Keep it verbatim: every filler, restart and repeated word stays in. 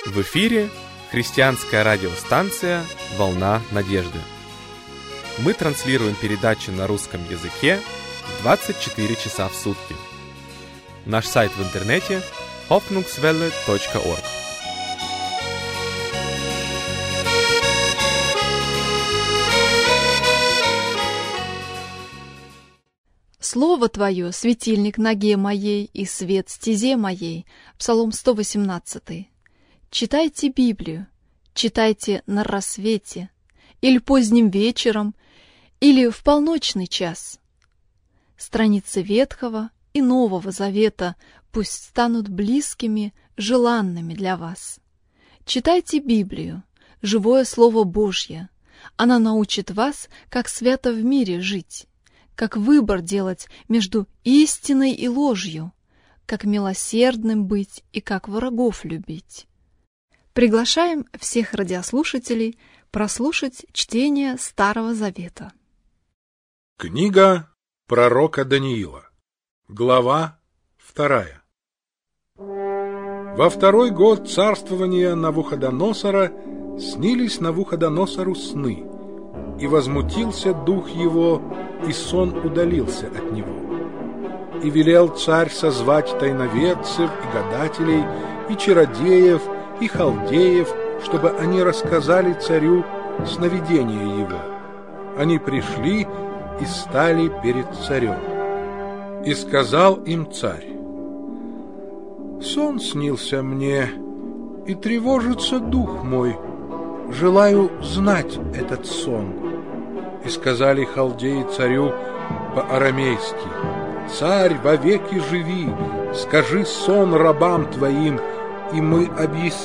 В эфире христианская радиостанция «Волна надежды». Мы транслируем передачи на русском языке двадцать четыре часа в сутки. Наш сайт в интернете hoffnungswelle точка org. Слово Твое — светильник ноге моей и свет стезе моей. Псалом сто восемнадцатый. Читайте Библию, читайте на рассвете, или поздним вечером, или в полночный час. Страницы Ветхого и Нового Завета пусть станут близкими, желанными для вас. Читайте Библию, живое Слово Божье. Она научит вас, как свято в мире жить, как выбор делать между истиной и ложью, как милосердным быть и как врагов любить. Приглашаем всех радиослушателей прослушать чтение Старого Завета. Книга пророка Даниила, глава вторая. Во второй год царствования Навуходоносора снились Навуходоносору сны, и возмутился дух его, и сон удалился от него. И велел царь созвать тайноведцев и гадателей, и чародеев, и халдеев, чтобы они рассказали царю сновидение его. Они пришли и стали перед царем. И сказал им царь: «Сон снился мне, и тревожится дух мой. Желаю знать этот сон». И сказали халдеи царю по-арамейски: «Царь, вовеки живи, скажи сон рабам твоим, и мы объясним